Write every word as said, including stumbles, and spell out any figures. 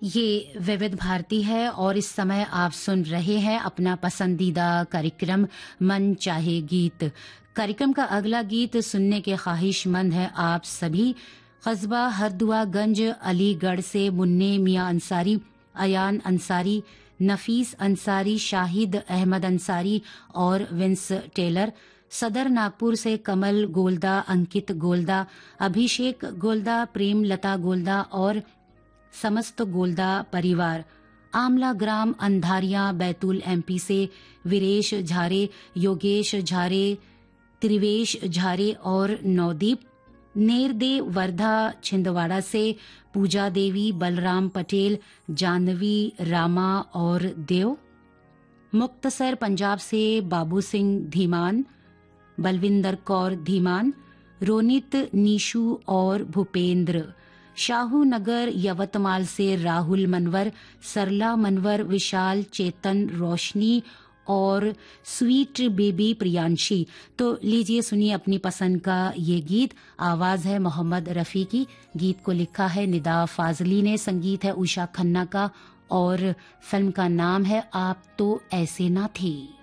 ये विविध भारती है और इस समय आप सुन रहे हैं अपना पसंदीदा कार्यक्रम मन चाहे गीत। कार्यक्रम का अगला गीत सुनने के ख्वाहिशमंद हैं आप सभी। कस्बा हरदुआगंज अलीगढ़ से मुन्ने मियां अंसारी, अयान अंसारी, नफीस अंसारी, शाहिद अहमद अंसारी और विंस टेलर। सदर नागपुर से कमल गोलदा, अंकित गोलदा, अभिषेक गोलदा, प्रेम लता गोलदा और समस्त गोलदा परिवार। आमला ग्राम अंधारिया बैतूल एमपी से वीरेश झारे, योगेश झारे, त्रिवेश झारे और नवदीप। नेरदे वर्धा छिंदवाड़ा से पूजा देवी, बलराम पटेल, जानवी, रामा और देव। मुक्तसर पंजाब से बाबू सिंह धीमान, बलविंदर कौर धीमान, रोनित, नीशू और भूपेंद्र। शाहू नगर यवतमाल से राहुल मनवर, सरला मनवर, विशाल, चेतन, रोशनी और स्वीट बेबी प्रियांशी। तो लीजिए सुनिए अपनी पसंद का ये गीत। आवाज है मोहम्मद रफी की, गीत को लिखा है निदा फाजली ने, संगीत है उषा खन्ना का और फिल्म का नाम है आप तो ऐसे ना थे।